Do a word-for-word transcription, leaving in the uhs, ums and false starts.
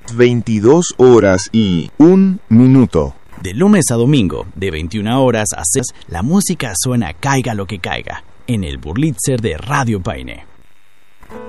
veintidós horas y un minuto. De lunes a domingo, de veintiuna horas a seis, la música suena caiga lo que caiga, en el Burlitzer de Radio Paine.